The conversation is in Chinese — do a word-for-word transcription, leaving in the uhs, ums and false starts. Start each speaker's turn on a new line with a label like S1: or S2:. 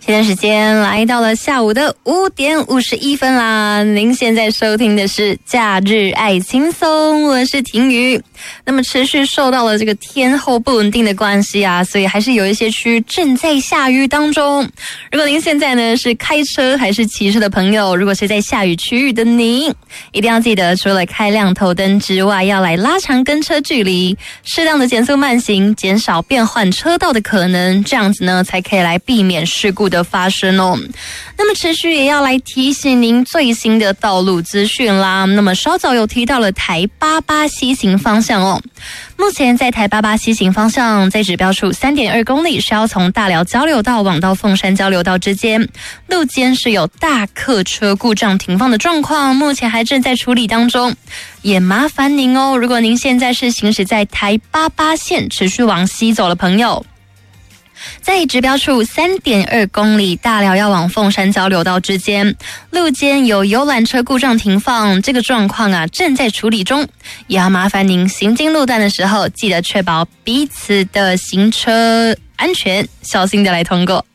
S1: 现在时间来到了下午的五点五十一分啦，您现在收听的是假日爱轻松，我是婷瑜。那么持续受到了这个天候不稳定的关系啊，所以还是有一些区正在下雨当中。如果您现在呢是开车还是骑车的朋友，如果是在下雨区域的您，一定要记得除了开亮头灯之外，要来拉长跟车距离，适当的减速慢行，减少变换车道的可能，这样子呢才可以来避免事故的发生哦。那么持续也要来提醒您最新的道路资讯啦。那么稍早有提到了台八八西行方向哦，目前在台八八西行方向，在指标处 三点二公里是要从大寮交流道往到凤山交流道之间，路肩是有大客车故障停放的状况，目前还正在处理当中，也麻烦您哦，如果您现在是行驶在台八八线持续往西走的朋友，在指标处 三点二公里大寮要往凤山交流道之间，路肩有游览车故障停放，这个状况啊正在处理中，也要麻烦您行经路段的时候，记得确保彼此的行车安全，小心的来通过。